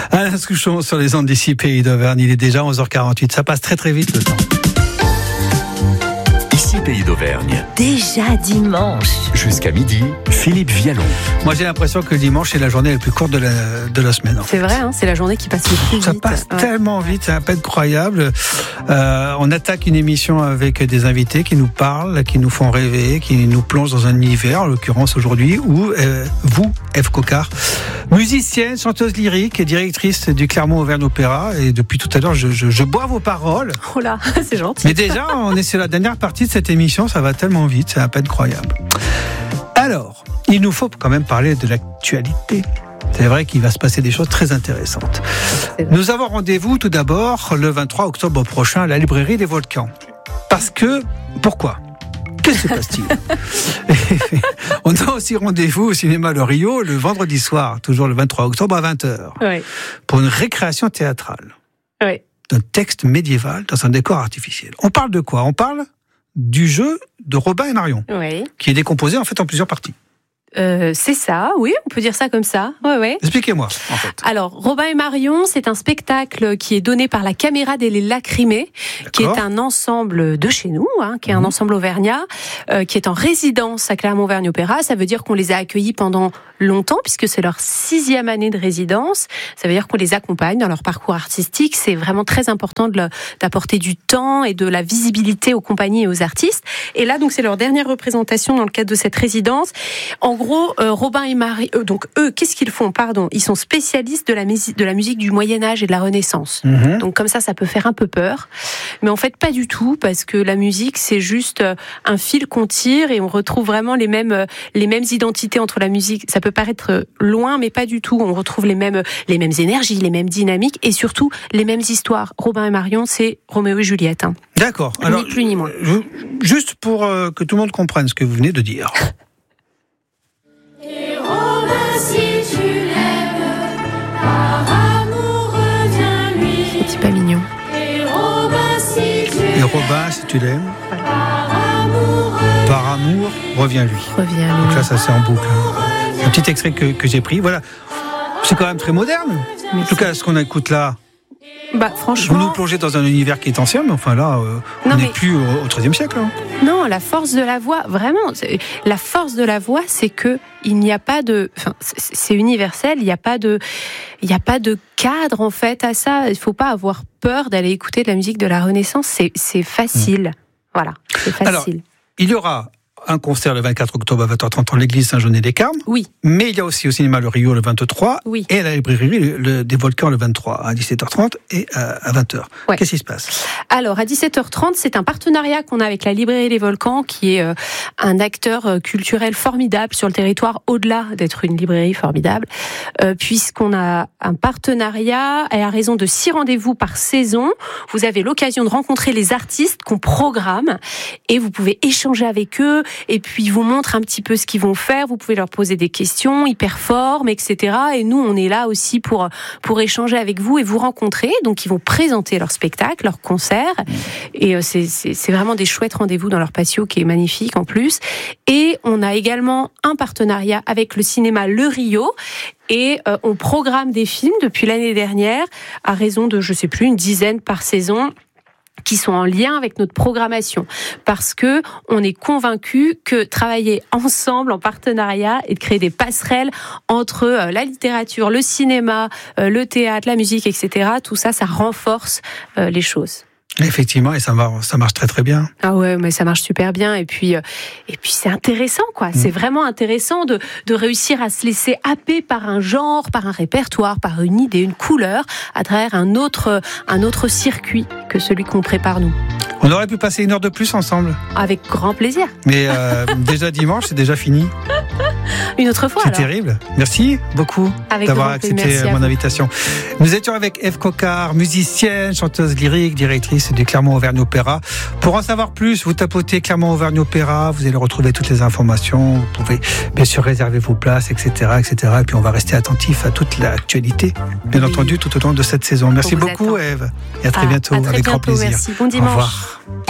Alain Souchon sur les ondes d'ici Pays d'Auvergne. Il est déjà 11h48. Ça passe très très vite le temps. Ici Pays d'Auvergne. Déjà dimanche. Jusqu'à midi, Philippe Vialon. Moi j'ai l'impression que le dimanche est la journée la plus courte de la semaine. C'est vrai, hein, c'est la journée qui passe le plus vite. Ça passe tellement vite, c'est un peu incroyable. On attaque une émission avec des invités qui nous parlent, qui nous font rêver, qui nous plongent dans un univers, en l'occurrence aujourd'hui, où vous, Ève Coquart, musicienne, chanteuse lyrique et directrice du Clermont-Auvergne Opéra, et depuis tout à l'heure je bois vos paroles. Oh là, c'est gentil. Mais déjà, on est sur la dernière partie de cette émission, ça va tellement vite, c'est un peu incroyable. Alors, il nous faut quand même parler de l'actualité. C'est vrai qu'il va se passer des choses très intéressantes. Nous avons rendez-vous tout d'abord le 23 octobre prochain à la librairie des Volcans. Pourquoi ? Qu'est-ce qui se passe-t-il ? On a aussi rendez-vous au cinéma Le Rio le vendredi soir, toujours le 23 octobre à 20h, pour une récréation théâtrale d'un texte médiéval dans un décor artificiel. On parle de quoi ? On parle du jeu de Robin et Marion, qui est décomposé en fait en plusieurs parties. C'est ça, oui, on peut dire ça comme ça. Ouais. Expliquez-moi, en fait. Alors, Robin et Marion, c'est un spectacle qui est donné par la Caméra des Lacrymées, qui est un ensemble de chez nous, qui est un ensemble auvergnat, qui est en résidence à Clermont-Auvergne Opéra. Ça veut dire qu'on les a accueillis pendant longtemps, puisque c'est leur 6e année de résidence. Ça veut dire qu'on les accompagne dans leur parcours artistique. C'est vraiment très important d'apporter du temps et de la visibilité aux compagnies et aux artistes. Et là, donc, c'est leur dernière représentation dans le cadre de cette résidence. En gros, Robin et Marie, donc eux, qu'est-ce qu'ils font ? Ils sont spécialistes de la musique du Moyen-Âge et de la Renaissance. Donc comme ça peut faire un peu peur. Mais en fait, pas du tout, parce que la musique, c'est juste un fil qu'on tire et on retrouve vraiment les mêmes identités entre la musique. Ça peut paraître loin, mais pas du tout. On retrouve les mêmes énergies, les mêmes dynamiques et surtout les mêmes histoires. Robin et Marion, c'est Roméo et Juliette. D'accord. Alors, ni plus ni moins. Juste pour que tout le monde comprenne ce que vous venez de dire. Et Robin, si tu l'aimes, par amour reviens-lui. C'est pas mignon. Et Robin, si tu l'aimes, par amour, reviens-lui. Donc là, ça c'est en boucle. Un petit extrait que j'ai pris. Voilà. C'est quand même très moderne. En tout cas, ce qu'on écoute là. Franchement, vous nous plongez dans un univers qui est ancien, mais enfin là, on n'est plus au XIIIe siècle. Non, la force de la voix, vraiment, la force de la voix, c'est que il n'y a pas de, c'est universel. Il n'y a pas de cadre en fait à ça. Il faut pas avoir peur d'aller écouter de la musique de la Renaissance. C'est facile. Voilà, c'est facile. Alors, il y aura un concert le 24 octobre à 20h30 en l'église Saint-Genet-des-Carmes. Oui. Mais il y a aussi au cinéma Le Rio le 23 et à la librairie des Volcans le 23 à 17h30 et à 20h. Qu'est-ce qui se passe ? Alors, à 17h30, c'est un partenariat qu'on a avec la librairie des Volcans, qui est un acteur culturel formidable sur le territoire, au-delà d'être une librairie formidable, puisqu'on a un partenariat et à raison de 6 rendez-vous par saison. Vous avez l'occasion de rencontrer les artistes qu'on programme et vous pouvez échanger avec eux. Et puis ils vous montrent un petit peu ce qu'ils vont faire, vous pouvez leur poser des questions, ils performent, etc. Et nous, on est là aussi pour échanger avec vous et vous rencontrer. Donc ils vont présenter leur spectacle, leur concert. Et c'est vraiment des chouettes rendez-vous dans leur patio qui est magnifique en plus. Et on a également un partenariat avec le cinéma Le Rio. Et on programme des films depuis l'année dernière à raison de, je sais plus, une dizaine par saison, qui sont en lien avec notre programmation, parce que on est convaincu que travailler ensemble en partenariat et de créer des passerelles entre la littérature, le cinéma, le théâtre, la musique, etc., tout ça, ça renforce les choses. Effectivement, et ça marche très très bien. Ah ouais, mais ça marche super bien. Et puis c'est intéressant, quoi. C'est vraiment intéressant de réussir à se laisser happer par un genre, par un répertoire, par une idée, une couleur, à travers un autre circuit que celui qu'on prépare nous. On aurait pu passer 1 heure de plus ensemble. Avec grand plaisir. Mais déjà dimanche, c'est déjà fini. Une autre fois. C'est terrible. Merci beaucoup d'avoir accepté mon invitation. Nous étions avec Ève Coquart, musicienne, chanteuse lyrique, directrice du Clermont-Auvergne Opéra. Pour en savoir plus, vous tapotez Clermont-Auvergne Opéra, vous allez retrouver toutes les informations. Vous pouvez bien sûr réserver vos places, etc., etc. Et puis on va rester attentif à toute l'actualité, bien entendu, tout au long de cette saison. Merci beaucoup, Ève. Et à très bientôt, avec grand plaisir. Merci. Bon dimanche. Au revoir.